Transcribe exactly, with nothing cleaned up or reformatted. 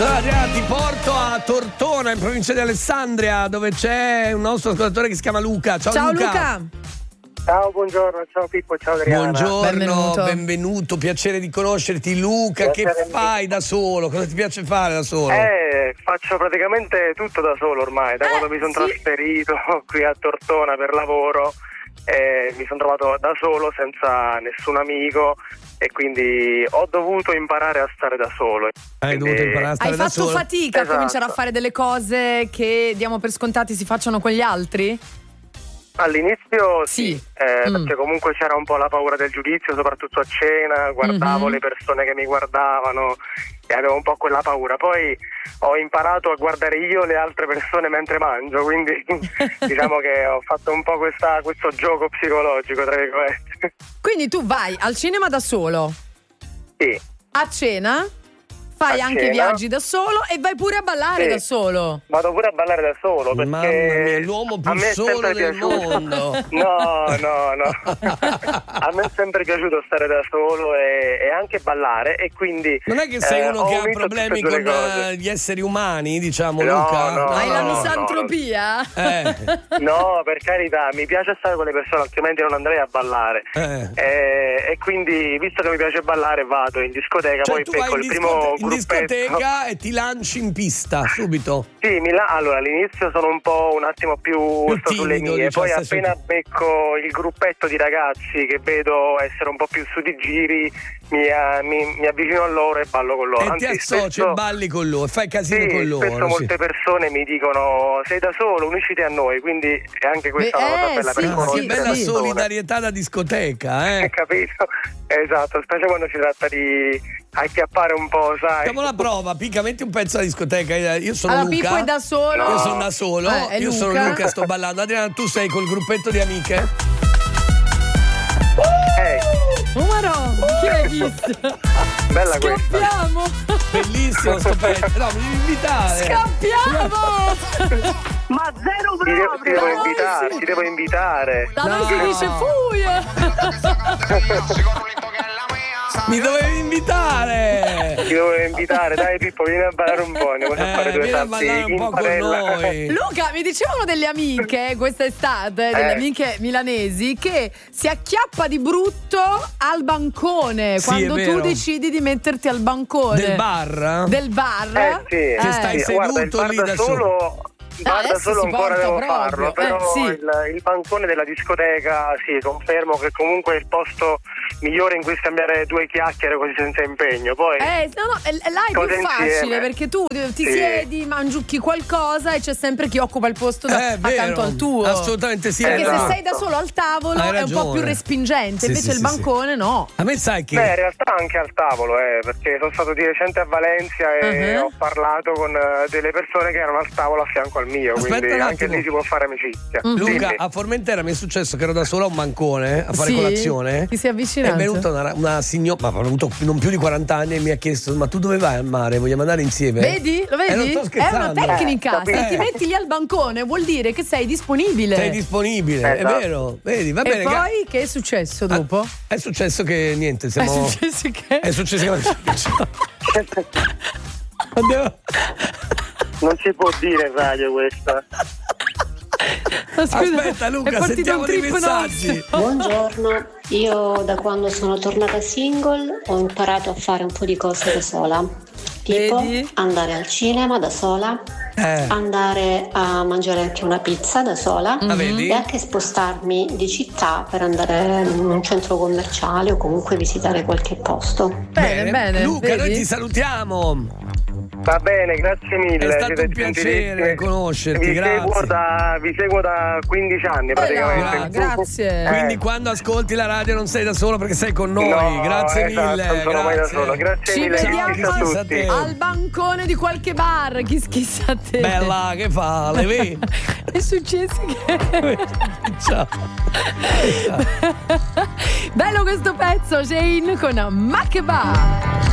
Allora Adriana, ti porto a Tortona, in provincia di Alessandria, dove c'è un nostro ascoltatore che si chiama Luca. Ciao, Ciao Luca. Luca. Ciao, buongiorno, ciao Pippo, ciao Adriana. Buongiorno, benvenuto. benvenuto, piacere di conoscerti. Luca, Piacere che fai da solo? Cosa ti piace fare da solo? Eh, faccio praticamente tutto da solo ormai, da Eh, quando mi sono sì. trasferito qui a Tortona per lavoro. Eh, mi sono trovato da solo, senza nessun amico, e quindi ho dovuto imparare a stare da solo. Hai Quindi- dovuto imparare a stare Hai da fatto solo? fatica Esatto. a cominciare a fare delle cose che diamo per scontati si facciano con gli altri? All'inizio sì, Sì. eh, Mm. perché comunque c'era un po' la paura del giudizio, soprattutto a cena, guardavo Mhm. le persone che mi guardavano e avevo un po' quella paura. Poi ho imparato a guardare io le altre persone mentre mangio, quindi diciamo che ho fatto un po' questa, questo gioco psicologico, tra virgolette. Quindi tu vai al cinema da solo, Sì, a cena, fai A anche cena. viaggi da solo e vai pure a ballare Sì. da solo. vado pure a ballare da solo perché Mamma mia, l'uomo a più me è solo sempre del piaciuto. mondo. No, no, no. A me è sempre piaciuto stare da solo e, e anche ballare, e quindi Non è che sei eh, uno ho che ha unito problemi tutte e con due le cose. eh, gli esseri umani, diciamo, No, Luca? no, Hai la no, misantropia? Eh, No, per carità, mi piace stare con le persone, altrimenti non andrei a ballare. eh. Eh, e quindi, visto che mi piace ballare, vado in discoteca. Cioè poi tu becco vai il in, primo discote- in gruppetto. discoteca e ti lanci in pista subito. Sì, mi la- allora all'inizio sono un po' un attimo più, Più sto sulle timido, mie, diciamo, poi stai appena su- becco il gruppetto di ragazzi che vedo essere un po' più su di giri, mi, eh, mi- mi avvicino a loro e ballo con loro. E ti Anzi, associ spesso- e balli con loro, fai casino Sì, con loro. spesso sì. molte persone mi dicono sei da solo, unisciti a noi, quindi è anche questa Beh, una cosa eh, bella per sì, Ah, conoscere che bella le persone. solidarietà da discoteca, Hai eh. capito? Esatto, specie quando si tratta di acchiappare un po', sai. Facciamo la prova, Pica, metti un pezzo alla discoteca. Io sono Allora, Luca. Pippo è da solo. No. Io sono da solo. Eh, è Io sono Luca. Luca, sto ballando. Adriana, tu sei col gruppetto di amiche? Ehi, Numero, chi hai visto? bella questa. Scappiamo! Bellissimo sto pezzo. No, mi devi invitare. Scappiamo! Ma zero Ti devo, ti devo proprio! invitare, ti devo invitare. Da noi si No. dice fuia! Mi dovevi invitare. Ti devo invitare, dai Pippo, vieni a ballare un po', andiamo a fare Eh, due vieni a salti ballare un in po' con padella. noi. Luca, mi dicevano delle amiche quest'estate, delle Eh. amiche milanesi, che si acchiappa di brutto al bancone Sì, quando è tu vero. decidi di metterti al bancone Del bar? del bar. Eh sì, Che stai sì, guarda, il seduto bar lì da da solo, il bar da adesso solo si ancora porta devo proprio. farlo, però Eh, sì. il, il bancone della discoteca, sì, confermo che comunque è il posto migliore in cui scambiare due chiacchiere così senza impegno. Poi Eh, no, no, e- e là è Cose più facile insieme. perché tu ti Sì. siedi, mangiucchi qualcosa e c'è sempre chi occupa il posto da- Eh, vero. accanto al tuo. Assolutamente sì. Perché Esatto. se sei da solo al tavolo Hai è un po' ragione. più respingente, Sì, invece sì, il sì, bancone no. A me sai che beh, in realtà anche al tavolo, eh, perché sono stato di recente a Valencia e Uh-huh. ho parlato con eh, delle persone che erano al tavolo a fianco al mio, Aspetta quindi un anche attimo. lì si può fare amicizia. Mm. Luca, Dimmi. a Formentera mi è successo che ero da solo a un bancone a fare Sì? colazione. Chi si è avvicinato? È venuta una, una signora, ma ha avuto non più di quaranta anni, e mi ha chiesto: ma tu dove vai al mare? Vogliamo andare insieme? Vedi? Lo vedi? Eh, non sto È una scherzando. tecnica. Eh, Se ti eh. metti lì al bancone vuol dire che sei disponibile. Sei disponibile, Esatto. è vero. Vedi, va e bene. ga- poi che è successo Ah, dopo? È successo che niente, siamo. È successo che? È successo che. Andiamo. Non si può dire in radio questa. Aspetta, è Luca, partito sentiamo un dei trip messaggi. nostro. Buongiorno, io da quando sono tornata single ho imparato a fare un po' di cose da sola, tipo Vedi? andare al cinema da sola, Eh. andare a mangiare anche una pizza da sola Ah, vedi? e anche spostarmi di città per andare in un centro commerciale o comunque visitare qualche posto. Bene, bene. Luca, vedi? noi ti salutiamo. Va bene, grazie mille. È stato siete un piacere gentilissimi. conoscerti, vi grazie. Seguo da, vi seguo da quindici anni praticamente. là, grazie. Eh. Quindi quando ascolti la radio non sei da solo perché sei con noi. No, Grazie esatto, mille. non sono mai da grazie. solo. Grazie Ci mille vediamo a Chissà tutti. te. al bancone di qualche bar. Chi schissa a te? Bella, che fa? Le vedi? È successo che. Ciao. Bello questo pezzo, Jane con Makeba.